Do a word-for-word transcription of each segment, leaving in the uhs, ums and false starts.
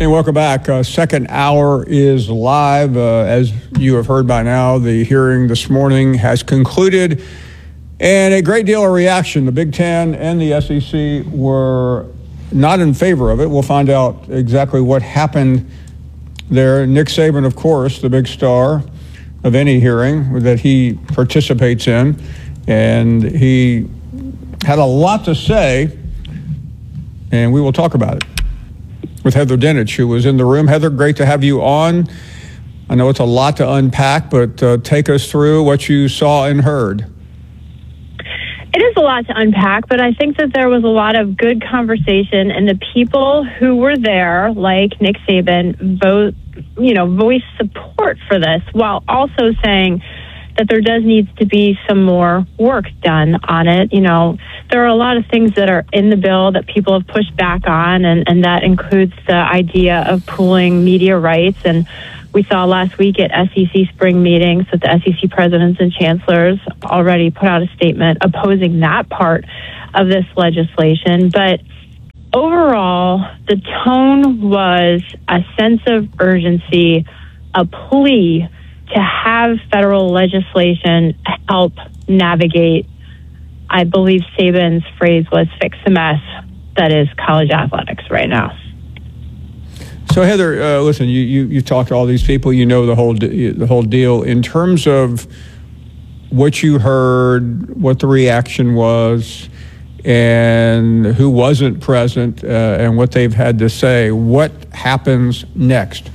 And welcome back. Uh, second hour is live. Uh, as you have heard by now, the hearing this morning has concluded, and a great deal of reaction. The Big Ten and the S E C were not in favor of it. We'll find out exactly what happened there. Nick Saban, of course, the big star of any hearing that he participates in, and he had a lot to say, and we will talk about it with Heather Dinich, who was in the room. Heather, great to have you on. I know it's a lot to unpack, but uh, take us through what you saw and heard. It is a lot to unpack, but I think that there was a lot of good conversation, and the people who were there, like Nick Saban, vote, you know, voiced support for this, while also saying that there does need to be some more work done on it. You know, there are a lot of things that are in the bill that people have pushed back on, and, and that includes the idea of pooling media rights. And we saw last week at S E C spring meetings that the S E C presidents and chancellors already put out a statement opposing that part of this legislation. But overall, the tone was a sense of urgency, a plea to have federal legislation help navigate, I believe Saban's phrase was, fix the mess that is college athletics right now. So Heather, uh, listen, you, you, you talked to all these people, you know the whole, the whole deal. In terms of what you heard, what the reaction was, and who wasn't present, uh, and what they've had to say, what happens next?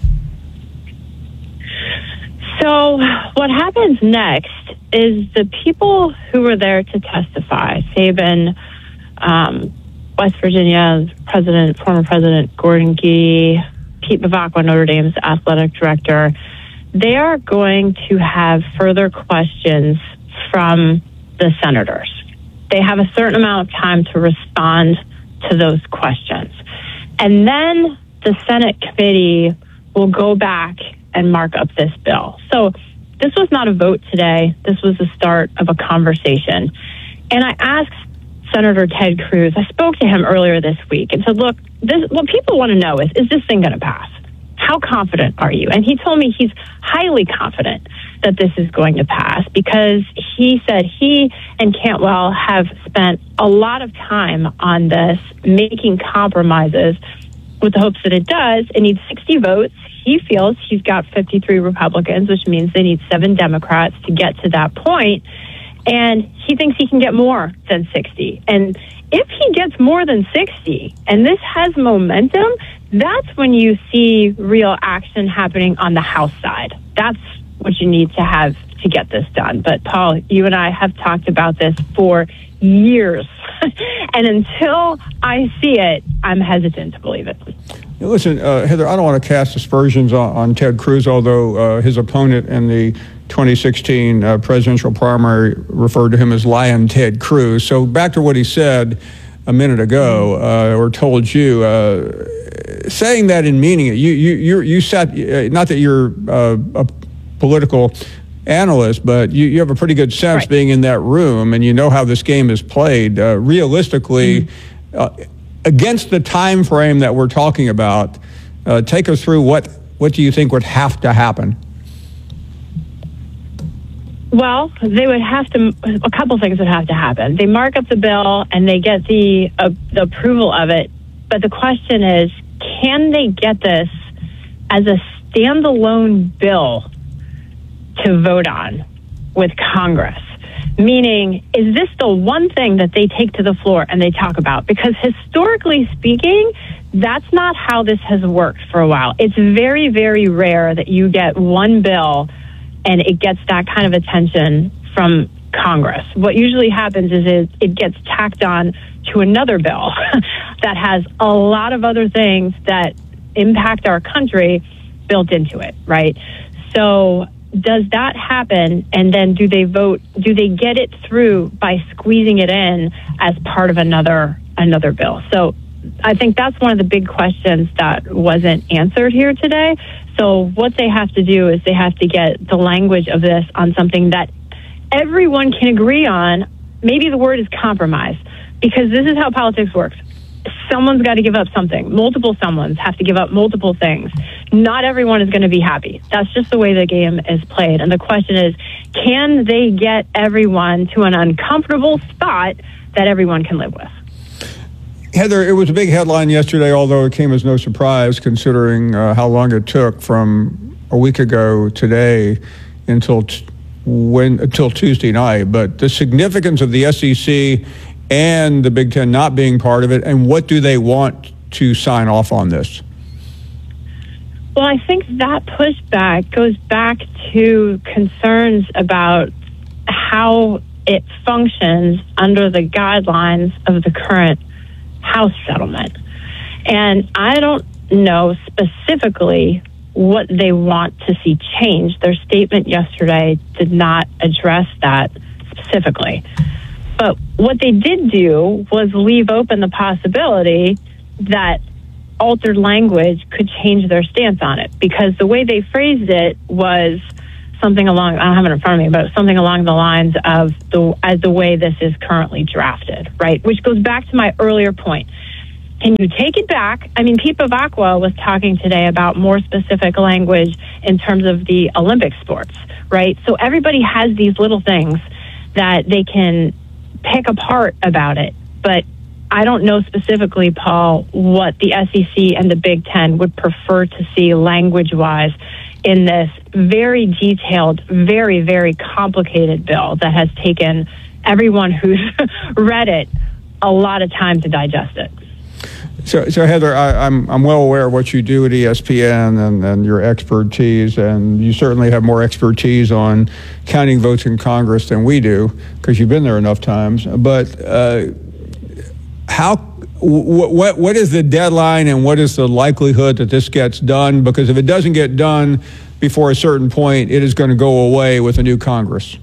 So what happens next is the people who were there to testify, Saban, um, West Virginia President, former President Gordon Gee, Pete Bavacqua, Notre Dame's athletic director, they are going to have further questions from the senators. They have a certain amount of time to respond to those questions. And then the Senate committee will go back and mark up this bill. So this was not a vote today. This was the start of a conversation. And I asked Senator Ted Cruz, I spoke to him earlier this week and said, look, this, what people want to know is, is this thing going to pass? How confident are you? And he told me he's highly confident that this is going to pass, because he said he and Cantwell have spent a lot of time on this, making compromises with the hopes that it does. It needs sixty votes. He feels he's got fifty-three Republicans, which means they need seven Democrats to get to that point. And he thinks he can get more than sixty. And if he gets more than sixty, and this has momentum, that's when you see real action happening on the House side. That's what you need to have to get this done. But Paul, you and I have talked about this for years. And until I see it, I'm hesitant to believe it. Listen, uh, Heather, I don't want to cast aspersions on, on Ted Cruz, although uh, his opponent in the twenty sixteen uh, presidential primary referred to him as Lion Ted Cruz. So back to what he said a minute ago, uh, or told you, uh, saying that and meaning it. You you you, you sat, uh, not that you're uh, a political analyst, but you, you have a pretty good sense right. being in that room, and you know how this game is played. Uh, realistically, mm-hmm. uh, against the time frame that we're talking about, uh, take us through what what do you think would have to happen? Well, they would have to, a couple things would have to happen. They mark up the bill and they get the, uh, the approval of it. But the question is, can they get this as a standalone bill to vote on with Congress? Meaning, is this the one thing that they take to the floor and they talk about? Because historically speaking, that's not how this has worked for a while. It's very, very rare that you get one bill and it gets that kind of attention from Congress. What usually happens is it, it gets tacked on to another bill that has a lot of other things that impact our country built into it, right? So does that happen, and then do they vote, do they get it through by squeezing it in as part of another another bill? So I think that's one of the big questions that wasn't answered here today. So what they have to do is they have to get the language of this on something that everyone can agree on. Maybe the word is compromise, because this is how politics works. someone's got to give up something. Multiple someones have to give up multiple things. Not everyone is going to be happy. That's just the way the game is played. And the question is, can they get everyone to an uncomfortable spot that everyone can live with? Heather, it was a big headline yesterday, although it came as no surprise considering uh, how long it took from a week ago today until t- when until Tuesday night. But the significance of the S E C and the Big Ten not being part of it, and what do they want to sign off on this? Well, I think that pushback goes back to concerns about how it functions under the guidelines of the current House settlement. And I don't know specifically what they want to see changed. Their statement yesterday did not address that specifically. But what they did do was leave open the possibility that altered language could change their stance on it, because the way they phrased it was something along, I don't have it in front of me, but something along the lines of the as the way this is currently drafted, right? Which goes back to my earlier point. Can you take it back? I mean, Pete Bavacqua was talking today about more specific language in terms of the Olympic sports, right? So everybody has these little things that they can pick apart about it, but I don't know specifically, Paul, what the S E C and the Big Ten would prefer to see language-wise in this very detailed, very, very complicated bill that has taken everyone who's read it a lot of time to digest it. So, so Heather, I, I'm I'm well aware of what you do at E S P N and, and your expertise, and you certainly have more expertise on counting votes in Congress than we do because you've been there enough times. But uh, how what, what what is the deadline, and what is the likelihood that this gets done? Because if it doesn't get done before a certain point, it is going to go away with a new Congress.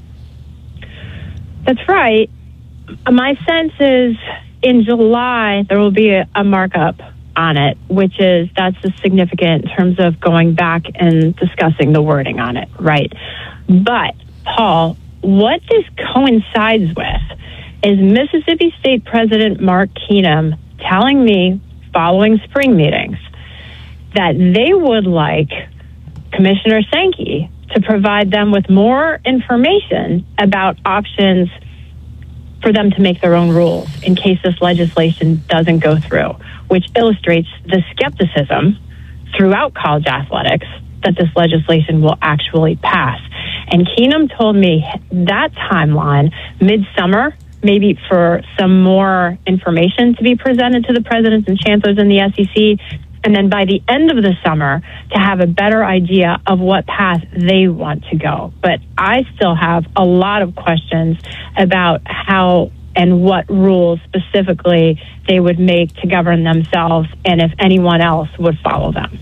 That's right. My sense is in July, there will be a, a markup on it, which is, that's significant in terms of going back and discussing the wording on it, right? But, Paul, what this coincides with is Mississippi State President Mark Keenum telling me following spring meetings that they would like Commissioner Sankey to provide them with more information about options for them to make their own rules in case this legislation doesn't go through, which illustrates the skepticism throughout college athletics that this legislation will actually pass. And Keenum told me that timeline, midsummer, maybe for some more information to be presented to the presidents and chancellors in the S E C, and then by the end of the summer to have a better idea of what path they want to go. But I still have a lot of questions about how and what rules specifically they would make to govern themselves, and if anyone else would follow them.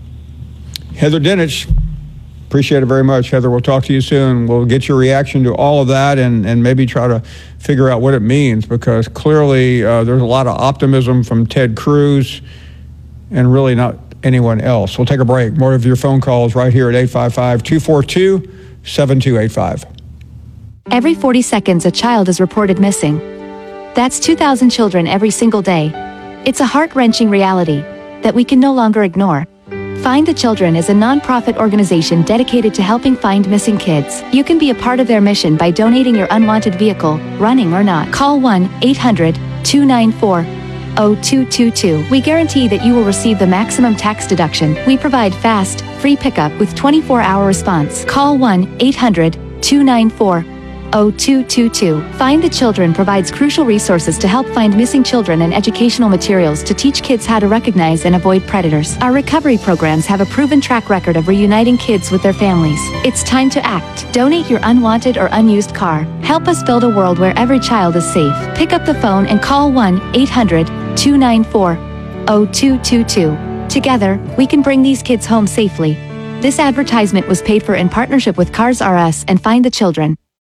Heather Dinich, appreciate it very much. Heather, we'll talk to you soon. We'll get your reaction to all of that and, and maybe try to figure out what it means, because clearly uh, there's a lot of optimism from Ted Cruz and really not anyone else. We'll take a break. More of your phone calls right here at eight five five, two four two, seven two eight five. Every forty seconds, a child is reported missing. That's two thousand children every single day. It's a heart-wrenching reality that we can no longer ignore. Find the Children is a non-profit organization dedicated to helping find missing kids. You can be a part of their mission by donating your unwanted vehicle, running or not. Call one eight hundred, two nine four, zero two two two. We guarantee that you will receive the maximum tax deduction. We provide fast, free pickup with twenty-four hour response. Call one eight hundred, two nine four, zero two two two. Find the Children provides crucial resources to help find missing children and educational materials to teach kids how to recognize and avoid predators. Our recovery programs have a proven track record of reuniting kids with their families. It's time to act. Donate your unwanted or unused car. Help us build a world where every child is safe. Pick up the phone and call one eight hundred, two nine four, zero two two two. Together, we can bring these kids home safely. This advertisement was paid for in partnership with Cars R Us and Find the Children.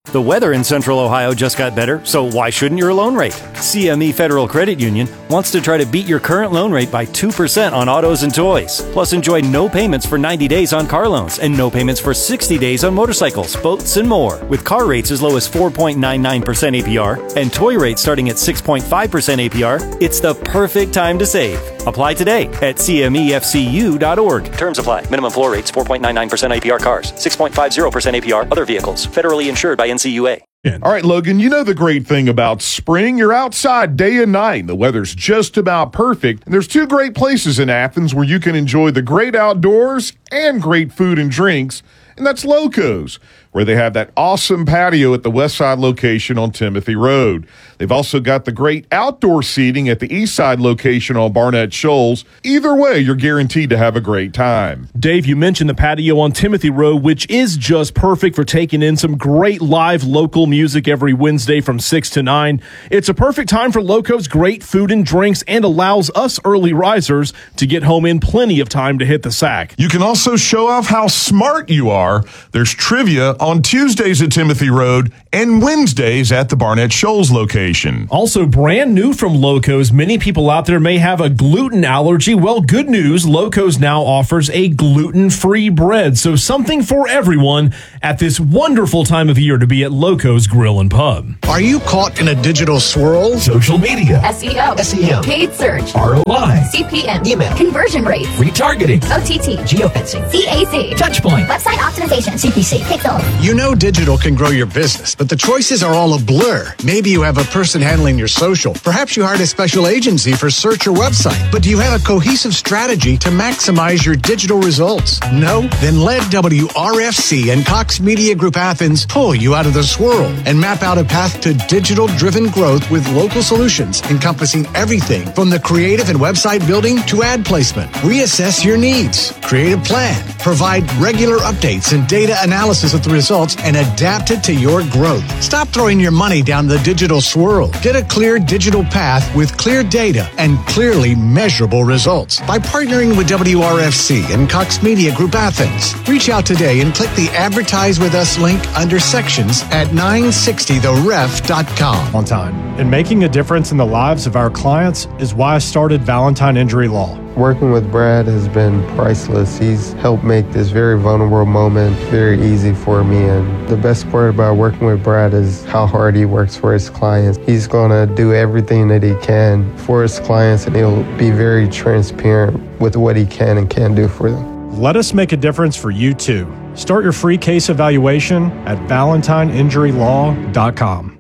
The weather in Central Ohio just got better, so why shouldn't your loan rate? C M E Federal Credit Union wants to try to beat your current loan rate by two percent on autos and toys. Plus, enjoy no payments for ninety days on car loans and no payments for sixty days on motorcycles, boats, and more. With car rates as low as four point nine nine percent A P R and toy rates starting at six point five percent A P R, it's the perfect time to save. Apply today at C M E F C U dot org. Terms apply. Minimum floor rates four point nine nine percent A P R cars, six point five zero percent A P R other vehicles. Federally insured by N C U A. All right, Logan, you know the great thing about spring. You're outside day and night. The weather's just about perfect. And there's two great places in Athens where you can enjoy the great outdoors and great food and drinks. And that's Loco's, where they have that awesome patio at the West Side location on Timothy Road. They've also got the great outdoor seating at the East Side location on Barnett Shoals. Either way, you're guaranteed to have a great time. Dave, you mentioned the patio on Timothy Road, which is just perfect for taking in some great live local music every Wednesday from six to nine. It's a perfect time for Loco's great food and drinks and allows us early risers to get home in plenty of time to hit the sack. You can also show off how smart you are. There's trivia on Tuesdays at Timothy Road and Wednesdays at the Barnett Shoals location. Also, brand new from Loco's, many people out there may have a gluten allergy. Well, good news, Loco's now offers a gluten-free bread, so something for everyone at this wonderful time of year to be at Loco's Grill and Pub. Are you caught in a digital swirl? Social media, S E O, S E M, paid search, R O I, C P M, email, conversion rates, retargeting, O T T, geofencing, C A C, touchpoint, website optimization, C P C, pixel. You know digital can grow your business, but the choices are all a blur. Maybe you have a person handling your social. Perhaps you hired a special agency for search or website. But do you have a cohesive strategy to maximize your digital results? No? Then let W R F C and Cox Media Group Athens pull you out of the swirl and map out a path to digital-driven growth with local solutions encompassing everything from the creative and website building to ad placement. Reassess your needs, create a plan, provide regular updates and data analysis of the results, and adapt it to your growth. Stop throwing your money down the digital swirl. Get a clear digital path with clear data and clearly measurable results by partnering with W R F C and Cox Media Group Athens. Reach out today and click the Advertise With Us link under sections at nine sixty the ref dot com. On time. And making a difference in the lives of our clients is why I started Valentine Injury Law. Working with Brad has been priceless. He's helped make this very vulnerable moment very easy for me. And the best part about working with Brad is how hard he works for his clients. He's going to do everything that he can for his clients, and he'll be very transparent with what he can and can't do for them. Let us make a difference for you too. Start your free case evaluation at valentine injury law dot com.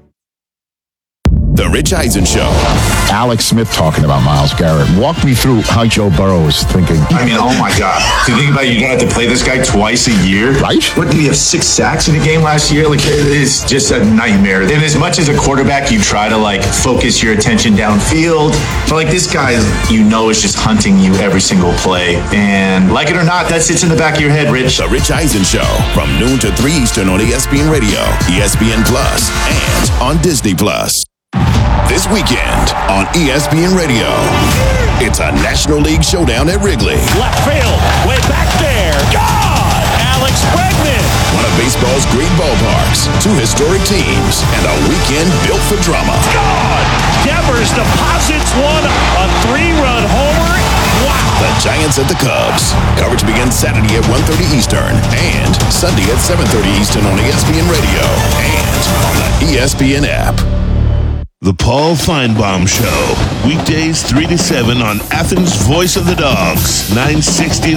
The Rich Eisen Show. Alex Smith talking about Myles Garrett. Walk me through how Joe Burrow is thinking. I mean, oh my God. To think about it, you're going to have to play this guy twice a year. Right? What, did he have six sacks in the game last year? Like, it's just a nightmare. And as much as a quarterback, you try to, like, focus your attention downfield. But, like, this guy, you know, is just hunting you every single play. And, like it or not, that sits in the back of your head, Rich. The Rich Eisen Show. From noon to three Eastern on E S P N Radio, E S P N Plus, and on Disney Plus. This weekend on E S P N Radio, it's a National League showdown at Wrigley. Left field, way back there. God! Alex Bregman! One of baseball's great ballparks, two historic teams, and a weekend built for drama. God! Devers deposits one, a three-run homer. Wow! The Giants at the Cubs. Coverage begins Saturday at one thirty Eastern and Sunday at seven thirty Eastern on E S P N Radio and on the E S P N app. The Paul Feinbaum Show, weekdays three to seven on Athens' Voice of the Dogs, nine sixty